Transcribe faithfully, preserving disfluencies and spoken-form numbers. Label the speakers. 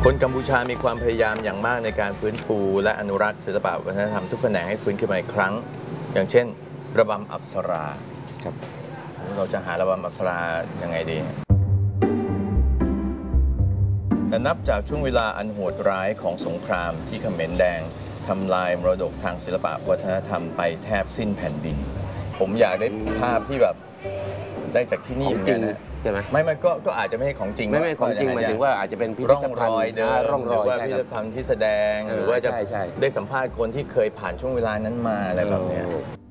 Speaker 1: คนกัมพูชามีความพยายามอย่างมากในการฟื้นฟูและอนุรักษ์ศิลปวัฒนธรรมทุกแขนงให้ฟื้นขึ้นมาอีกครั้งอย่างเช่นระบำอัปสราครับเราจะหาระบำอัปสรายังไงดีแต่นับจากช่วงเวลาอันโหดร้ายของสงครามที่เขมรแดงทำลายมรดกทางศิลปวัฒนธรรมไปแทบสิ้นแผ่นดินผมอยากได้ภาพที่แบบได้จากที่นี่เหมือนกันนะใช่ไหมไม่ไม่ก็ก็อาจจะไม่ใช่ของจริง
Speaker 2: ไม่ไม่ของจริงหมายถึงว่าอาจจะเป็นพิพิธภัณฑ์
Speaker 1: ร่องรอยเดิม
Speaker 2: ร่องรอย
Speaker 1: หรือว่าพิพิธภัณฑ์ที่แสดงหรือว่าจะได้สัมภาษณ์คนที่เคยผ่านช่วงเวลานั้นมาอะไรแบบนี้